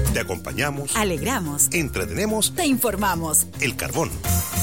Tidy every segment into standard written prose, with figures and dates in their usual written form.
Te acompañamos, alegramos, entretenemos, te informamos. El Carbón.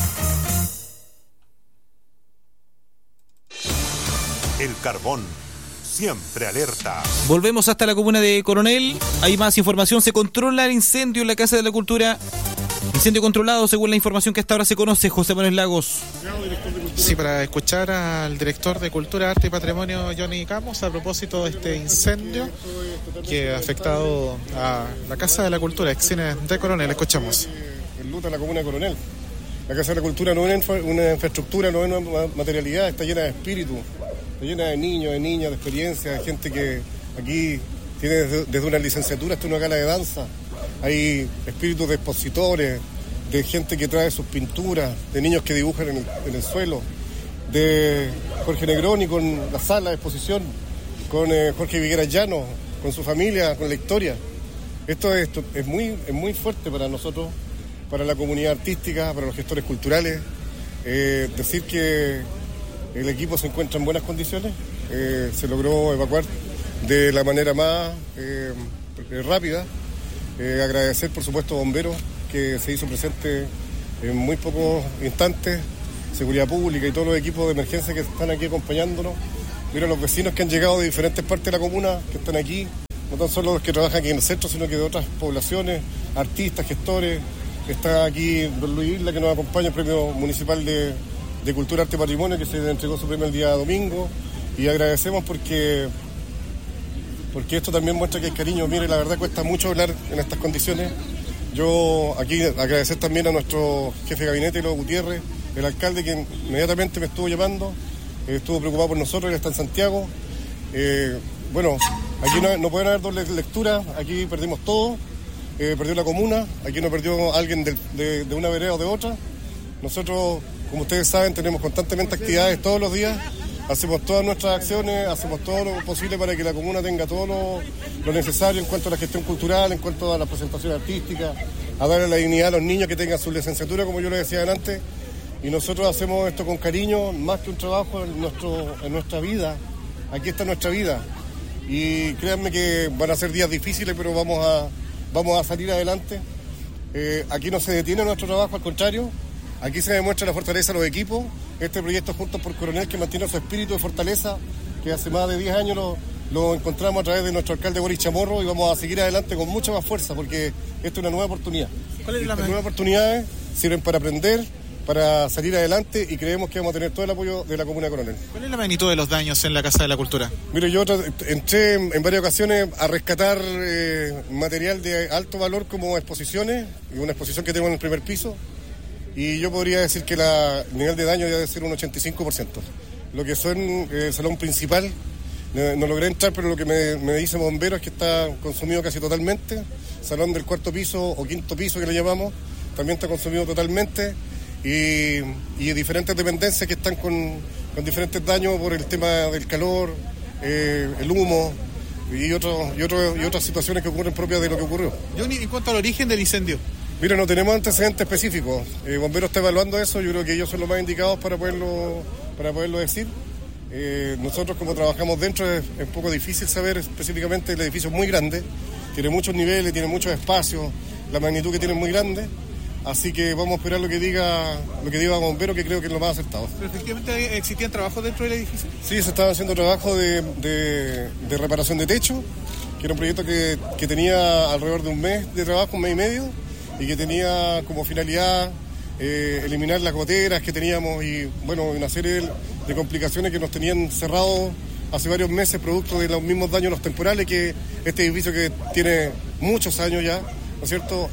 El Carbón, siempre alerta. Volvemos hasta la comuna de Coronel. Hay más información. Se controla el incendio en la Casa de la Cultura. Incendio controlado según la información que hasta ahora se conoce. José Manuel Lagos. Sí, para escuchar al director de Cultura, Arte y Patrimonio, Johnny Camus, a propósito de este incendio que ha afectado a la Casa de la Cultura, Excine de Coronel. Escuchamos. El luto de la comuna de Coronel. La Casa de la Cultura no es una infraestructura, no es una materialidad, está llena de espíritu, está llena de niños, de niñas, de experiencia, de gente que aquí tiene desde una licenciatura hasta una gala de danza. Hay espíritus de expositores, de gente que trae sus pinturas, de niños que dibujan en el suelo, de Jorge Negroni con la sala de exposición, con Jorge Vigueras Llano, con su familia, con la historia. Esto es muy fuerte para nosotros, para la comunidad artística, para los gestores culturales. Decir que el equipo se encuentra en buenas condiciones, se logró evacuar de la manera más rápida. Agradecer, por supuesto, a bomberos, que se hizo presente en muy pocos instantes, seguridad pública y todos los equipos de emergencia que están aquí acompañándonos. Mira, los vecinos que han llegado de diferentes partes de la comuna, que están aquí, no tan solo los que trabajan aquí en el centro, sino que de otras poblaciones, artistas, gestores. Está aquí don Luis Isla, que nos acompaña, el Premio Municipal de Cultura, Arte y Patrimonio, que se le entregó su premio el día domingo. Y agradecemos porque esto también muestra que hay cariño. Mire, la verdad cuesta mucho hablar en estas condiciones. Yo aquí agradecer también a nuestro jefe de gabinete, Leo Gutiérrez, el alcalde, que inmediatamente me estuvo llamando, estuvo preocupado por nosotros, él está en Santiago. Bueno, aquí no pueden haber doble lectura, aquí perdimos todo, perdió la comuna, aquí no perdió alguien de una vereda o de otra. Nosotros, como ustedes saben, tenemos constantemente actividades todos los días. Hacemos todas nuestras acciones, hacemos todo lo posible para que la comuna tenga todo lo necesario en cuanto a la gestión cultural, en cuanto a la presentación artística, a darle la dignidad a los niños que tengan su licenciatura, como yo les decía antes. Y nosotros hacemos esto con cariño, más que un trabajo en nuestra vida. Aquí está nuestra vida. Y créanme que van a ser días difíciles, pero vamos a salir adelante. Aquí no se detiene nuestro trabajo, al contrario. Aquí se demuestra la fortaleza de los equipos. Este proyecto Juntos por Coronel, que mantiene su espíritu de fortaleza, que hace más de 10 años lo encontramos a través de nuestro alcalde Boris Chamorro, y vamos a seguir adelante con mucha más fuerza, porque esto es una nueva oportunidad. Estas nuevas oportunidades sirven para aprender, para salir adelante, y creemos que vamos a tener todo el apoyo de la comuna de Coronel. ¿Cuál es la magnitud de los daños en la Casa de la Cultura? Mire, yo entré en varias ocasiones a rescatar material de alto valor como exposiciones, y una exposición que tengo en el primer piso. Y yo podría decir que el nivel de daño debe ser un 85%. Lo que son el salón principal, no logré entrar, pero lo que me dice bomberos es que está consumido casi totalmente. Salón del cuarto piso o quinto piso, que le llamamos, también está consumido totalmente. Y diferentes dependencias que están con diferentes daños por el tema del calor, el humo y otras situaciones que ocurren propias de lo que ocurrió. Johnny, en cuanto al origen del incendio. Mira, no tenemos antecedentes específicos. Bomberos está evaluando eso, yo creo que ellos son los más indicados para poderlo decir. Nosotros, como trabajamos dentro, es un poco difícil saber específicamente. El edificio es muy grande, tiene muchos niveles, tiene muchos espacios, la magnitud que tiene es muy grande. Así que vamos a esperar lo que diga Bombero, que creo que es lo más acertado. ¿Pero efectivamente existían trabajos dentro del edificio? Sí, se estaban haciendo trabajos de reparación de techo, que era un proyecto que tenía alrededor de un mes de trabajo, un mes y medio, y que tenía como finalidad eliminar las goteras que teníamos y, bueno, una serie de complicaciones que nos tenían cerrados hace varios meses, producto de los mismos daños los temporales que este edificio, que tiene muchos años ya, ¿no es cierto?,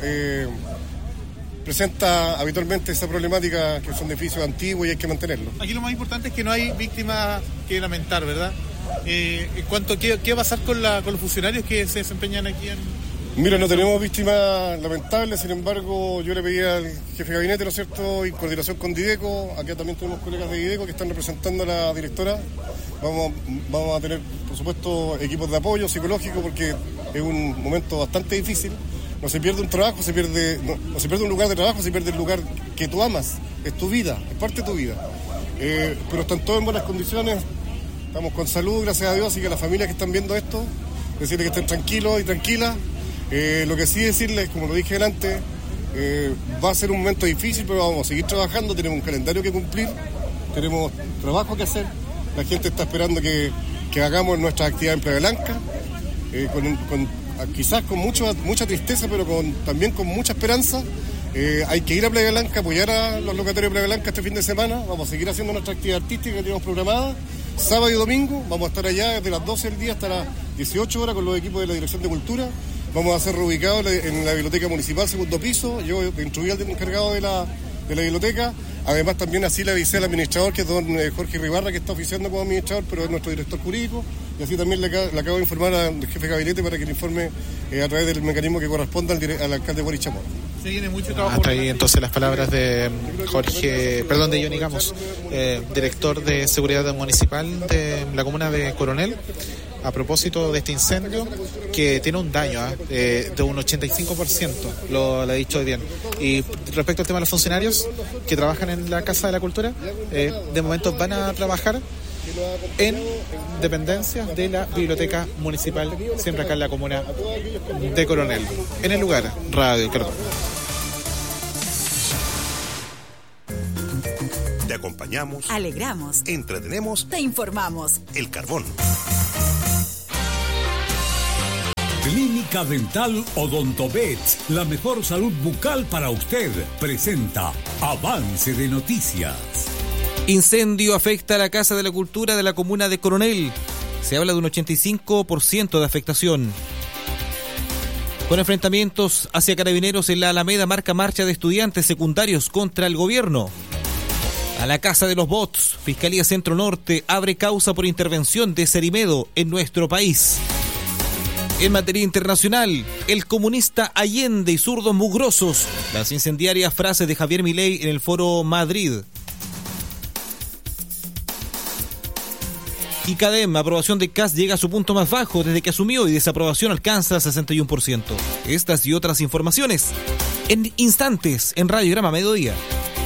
presenta habitualmente esa problemática, que son edificios antiguos y hay que mantenerlos. Aquí lo más importante es que no hay víctimas que lamentar, ¿verdad? En cuanto a qué va a pasar con los funcionarios que se desempeñan aquí en... Mira, no tenemos víctimas lamentables, sin embargo, yo le pedí al jefe de gabinete, ¿no es cierto?, y en coordinación con Dideco, acá también tenemos colegas de Dideco que están representando a la directora. Vamos a tener, por supuesto, equipos de apoyo psicológico, porque es un momento bastante difícil. No se pierde un trabajo, no se pierde un lugar de trabajo, se pierde el lugar que tú amas, es tu vida, es parte de tu vida. Pero están todos en buenas condiciones, estamos con salud, gracias a Dios, así que a las familias que están viendo esto, decirles que estén tranquilos y tranquilas. Lo que sí decirles, como lo dije antes, va a ser un momento difícil, pero vamos a seguir trabajando, tenemos un calendario que cumplir, tenemos trabajo que hacer, la gente está esperando que hagamos nuestra actividad en Playa Blanca, quizás con mucha tristeza, pero también con mucha esperanza. Hay que ir a Playa Blanca, apoyar a los locatarios de Playa Blanca este fin de semana. Vamos a seguir haciendo nuestra actividad artística que tenemos programada. Sábado y domingo vamos a estar allá desde las 12 del día hasta las 18 horas con los equipos de la Dirección de Cultura. Vamos a ser reubicados en la Biblioteca Municipal, segundo piso. Yo instruí al encargado de la biblioteca. Además también así le avisé al administrador, que es don Jorge Ribarra, que está oficiando como administrador, pero es nuestro director jurídico. Y así también le acabo de informar al jefe de gabinete para que le informe a través del mecanismo que corresponda al alcalde Boris Chamorro. Se viene mucho trabajo. Hasta ahí entonces las palabras de de Johnny Gamos, director de seguridad municipal de la comuna de Coronel, a propósito de este incendio que tiene un daño de un 85%, lo ha dicho bien. Y respecto al tema de los funcionarios que trabajan en la Casa de la Cultura, de momento van a trabajar en dependencias de la Biblioteca Municipal, siempre acá en la comuna de Coronel. En el lugar, Radio Carbón. Te acompañamos, alegramos, entretenemos, te informamos. El Carbón. Clínica Dental Odontovet, la mejor salud bucal para usted, presenta Avance de Noticias. Incendio afecta a la Casa de la Cultura de la comuna de Coronel. Se habla de un 85% de afectación. Con enfrentamientos hacia carabineros en la Alameda, marca marcha de estudiantes secundarios contra el gobierno. A la Casa de los Bots, Fiscalía Centro Norte abre causa por intervención de Cerimedo en nuestro país. En materia internacional, el comunista Allende y zurdos mugrosos, las incendiarias frases de Javier Milei en el Foro Madrid. Y CADEM, aprobación de Kast llega a su punto más bajo desde que asumió y desaprobación alcanza 61%. Estas y otras informaciones en instantes en Radiograma Mediodía.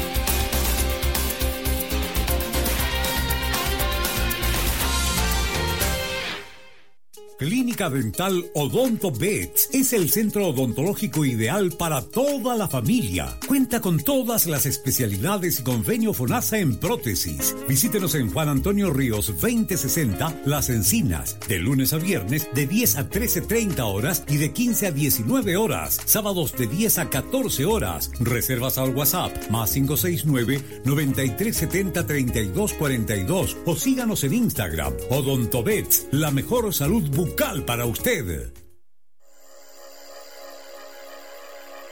Clínica Dental Odonto Vet es el centro odontológico ideal para toda la familia. Cuenta con todas las especialidades y convenio FONASA en prótesis. Visítenos en Juan Antonio Ríos 2060 Las Encinas, de lunes a viernes de 10 a 13:30 horas y de 15 a 19 horas. Sábados de 10 a 14 horas. Reservas al WhatsApp +569 9370 3242 o síganos en Instagram. Odonto Vet, la mejor salud bucal para usted.